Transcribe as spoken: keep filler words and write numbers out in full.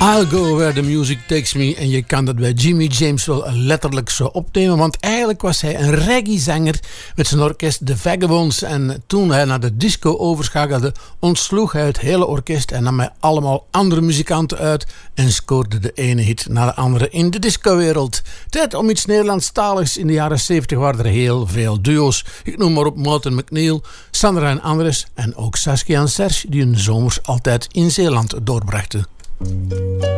I'll go where the music takes me. En je kan dat bij Jimmy James wel letterlijk zo opnemen. Want eigenlijk was hij een reggae-zanger met zijn orkest The Vagabonds. En toen hij naar de disco overschakelde, ontsloeg hij het hele orkest en nam hij allemaal andere muzikanten uit en scoorde de ene hit na de andere in de discowereld. Tijd om iets Nederlandstaligs. In de jaren zeventig waren er heel veel duo's. Ik noem maar op Mouten McNeil, Sandra en Andres en ook Saskia en Serge, die hun zomers altijd in Zeeland doorbrachten.